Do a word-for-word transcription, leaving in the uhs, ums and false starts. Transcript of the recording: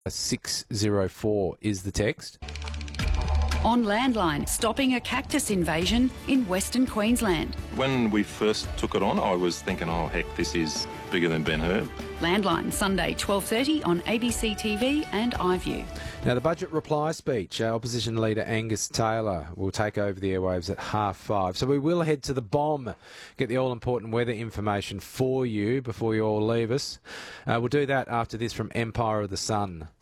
six zero four is the text. On Landline, stopping a cactus invasion in Western Queensland. When we first took it on, I was thinking, oh, heck, this is bigger than Ben-Hur. Landline, Sunday, twelve thirty on A B C T V and iView. Now, the budget reply speech, our opposition leader Angus Taylor will take over the airwaves at half five. So we will head to the bomb, get the all-important weather information for you before you all leave us. Uh, we'll do that after this from Empire of the Sun.